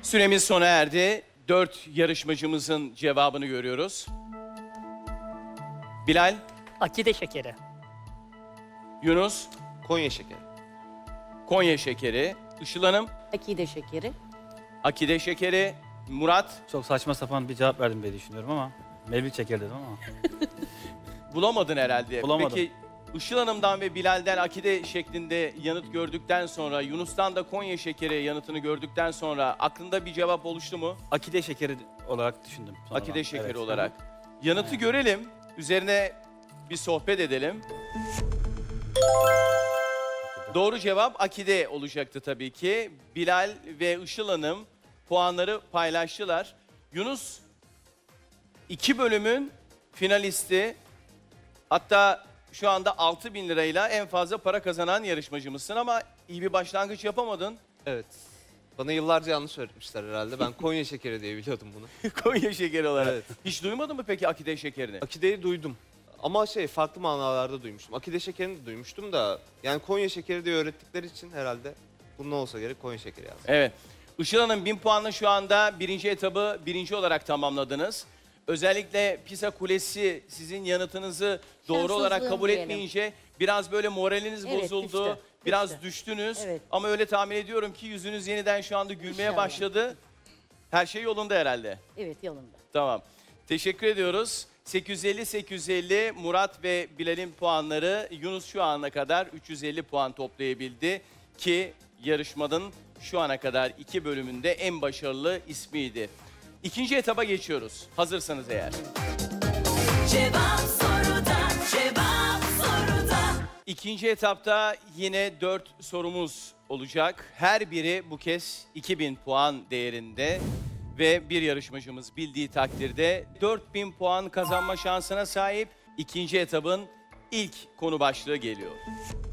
Süremiz sona erdi. 4 yarışmacımızın cevabını görüyoruz. Bilal, Akide şekeri. Yunus, Konya şekeri. Konya şekeri, Işıl Hanım, Akide şekeri. Akide şekeri, Murat, Çok saçma sapan bir cevap verdim diye düşünüyorum ama mevlüt şeker dedim ama. bulamadın herhalde. Bulamadım. Peki Işıl Hanım'dan ve Bilal'den akide şeklinde yanıt gördükten sonra, Yunus'tan da Konya şekeri yanıtını gördükten sonra aklında bir cevap oluştu mu? Akide şekeri olarak düşündüm. sonradan. Akide şekeri Evet. olarak. Yanıtı görelim, üzerine bir sohbet edelim. Doğru cevap akide olacaktı tabii ki. Bilal ve Işıl Hanım puanları paylaştılar. Yunus 2 bölümün finalisti. Hatta şu anda 6.000 lirayla en fazla para kazanan yarışmacımızsın ama iyi bir başlangıç yapamadın. Evet. Bana yıllarca yanlış öğretmişler herhalde. Ben Konya şekeri diye biliyordum bunu. Konya şekeri olarak. Evet. Hiç duymadın mı peki akide şekerini? Akideyi duydum. Ama farklı manalarda duymuştum. Akide şekerini de duymuştum da yani Konya şekeri diye öğrettikleri için herhalde bunun olsa gerek Konya şekeri yazdım. Evet. Işıl Hanım 1000 puanla şu anda birinci etabı birinci olarak tamamladınız. Özellikle Pisa Kulesi sizin yanıtınızı doğru olarak Şanssızlığım kabul diyelim. etmeyince biraz böyle moraliniz Evet, bozuldu. düştü. Biraz Düştü. düştünüz. Evet. Ama öyle tahmin ediyorum ki yüzünüz yeniden şu anda gülmeye İnşallah. başladı. Her şey yolunda herhalde. Evet, yolunda. Tamam. Teşekkür ediyoruz. 850-850 Murat ve Bilal'in puanları. Yunus şu ana kadar 350 puan toplayabildi ki yarışmanın şu ana kadar 2 bölümünde en başarılı ismiydi. İkinci etaba geçiyoruz. Hazırsanız eğer. Cevap soruda, cevap soruda. İkinci etapta yine 4 sorumuz olacak. Her biri bu kez 2000 puan değerinde ve bir yarışmacımız bildiği takdirde 4000 puan kazanma şansına sahip. İkinci etabın ilk konu başlığı geliyor.